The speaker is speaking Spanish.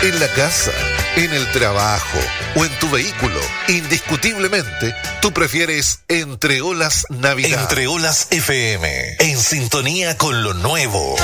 En la casa, en el trabajo o en tu vehículo, indiscutiblemente, tú prefieres Entre Olas Navidad. Entre Olas FM, en sintonía con lo nuevo.